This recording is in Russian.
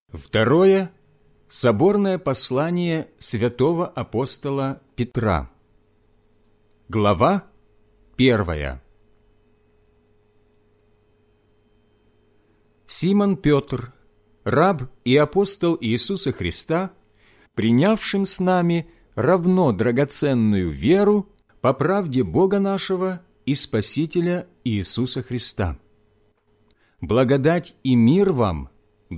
Второе. Соборное послание святого апостола Петра. Глава 1. Симон Петр, раб и апостол Иисуса Христа, принявшим с нами равно драгоценную веру по правде Бога нашего и Спасителя Иисуса Христа. Благодать и мир вам